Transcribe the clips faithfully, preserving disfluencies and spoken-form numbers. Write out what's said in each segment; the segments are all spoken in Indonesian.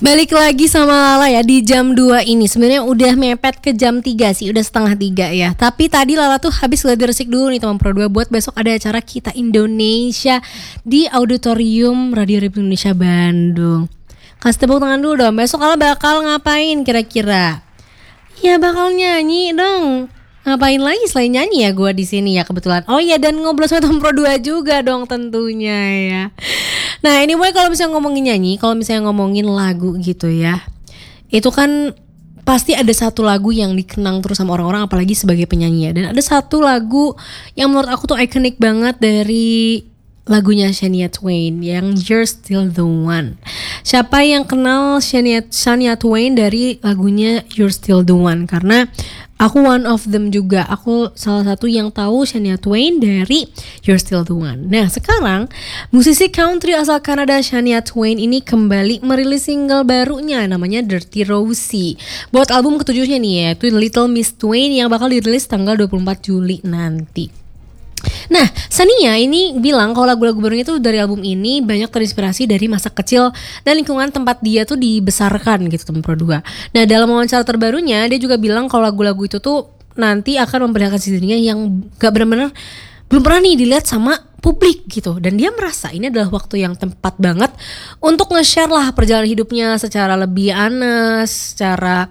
Balik lagi sama Lala ya di jam dua ini. Sebenarnya udah mepet ke jam tiga sih, udah setengah tiga ya. Tapi tadi Lala tuh habis gladi resik dulu nih teman Pro dua buat besok ada acara Kita Indonesia di Auditorium Radio Republik Indonesia Bandung. Kasih tepuk tangan dulu dong. Besok Lala bakal ngapain kira-kira? Ya bakal nyanyi dong. Ngapain lagi selain nyanyi ya gue di sini ya kebetulan. Oh iya, dan ngobrol sama teman Pro dua juga dong tentunya ya. Nah anyway, kalau misalnya ngomongin nyanyi, kalau misalnya ngomongin lagu gitu ya, itu kan pasti ada satu lagu yang dikenang terus sama orang-orang, apalagi sebagai penyanyi ya. Dan ada satu lagu yang menurut aku tuh ikonik banget dari lagunya Shania Twain yang You're Still the One. Siapa yang kenal Shania, Shania Twain dari lagunya You're Still the One? Karena aku one of them juga. Aku salah satu yang tahu Shania Twain dari You're Still the One. Nah sekarang musisi country asal Kanada Shania Twain ini kembali merilis single barunya namanya Dirty Rosie. Buat album ketujuhnya nih ya, itu Little Miss Twain yang bakal dirilis tanggal dua puluh empat Juli nanti. Nah, Shania ini bilang kalau lagu-lagu barunya tuh dari album ini banyak terinspirasi dari masa kecil dan lingkungan tempat dia tuh dibesarkan gitu teman Pro dua. Nah, dalam wawancara terbarunya dia juga bilang kalau lagu-lagu itu tuh nanti akan memperlihatkan dirinya yang gak benar-benar belum pernah nih dilihat sama publik gitu. Dan dia merasa ini adalah waktu yang tepat banget untuk nge-share lah perjalanan hidupnya secara lebih honest, secara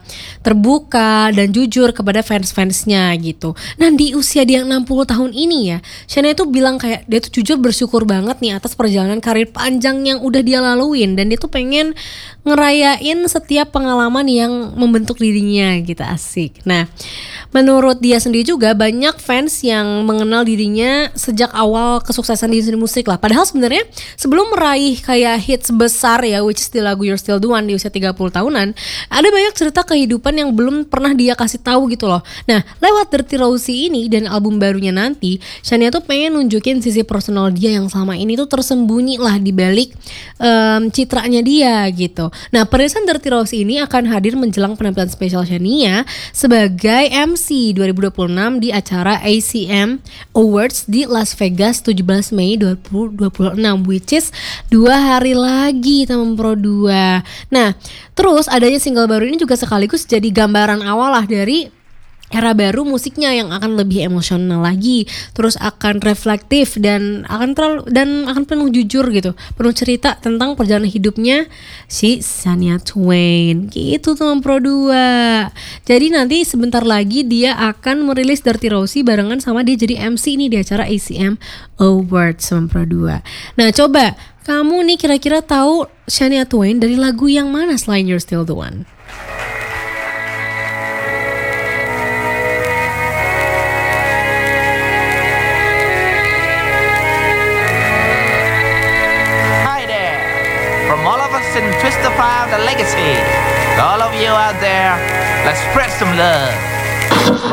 terbuka dan jujur kepada fans-fansnya gitu. Nah di usia dia enam puluh tahun ini ya, Shania itu bilang kayak dia tuh jujur bersyukur banget nih atas perjalanan karir panjang yang udah dia laluin. Dan dia tuh pengen ngerayain setiap pengalaman yang membentuk dirinya gitu, asik. Nah menurut dia sendiri juga banyak fans yang mengenal dirinya sejak awal kesuksesan di industri musik lah. Padahal sebenarnya sebelum meraih kayak hits besar ya, which is the lagu You're Still the One di usia tiga puluh tahunan, ada banyak cerita kehidupan yang belum pernah dia kasih tahu gitu loh. Nah lewat Dirty Rosie ini dan album barunya nanti, Shania tuh pengen nunjukin sisi personal dia yang selama ini tuh tersembunyi lah di balik um, citranya dia gitu. Nah perilisan Dirty Rosie ini akan hadir menjelang penampilan spesial Shania sebagai M C dua ribu dua puluh enam di acara A C M Awards di Las Vegas tujuh belas Mei dua ribu dua puluh enam, which is dua hari lagi teman Pro dua. Nah terus adanya single baru ini juga sekaligus jadi gambaran awal lah dari era baru musiknya yang akan lebih emosional lagi, terus akan reflektif dan akan terlalu dan akan penuh jujur gitu, penuh cerita tentang perjalanan hidupnya si Shania Twain gitu teman Pro dua. Jadi nanti sebentar lagi dia akan merilis Dirty Rosie barengan sama dia jadi M C ini di acara A C M Awards teman Pro dua. Nah coba kamu nih kira-kira tahu Shania Twain dari lagu yang mana selain You're Still the One? All of us in Twister Five, the legacy. To all of you out there, let's spread some love.